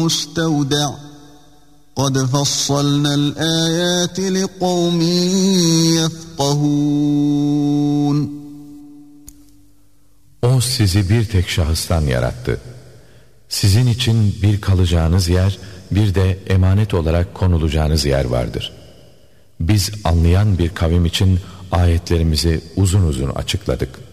مستودع قد فصلنا الآيات لقوم يفقهون. O sizi bir tek şahıstan yarattı. Sizin için bir kalacağınız yer, bir de emanet olarak konulacağınız yer vardır. Biz anlayan bir kavim için ayetlerimizi uzun uzun açıkladık.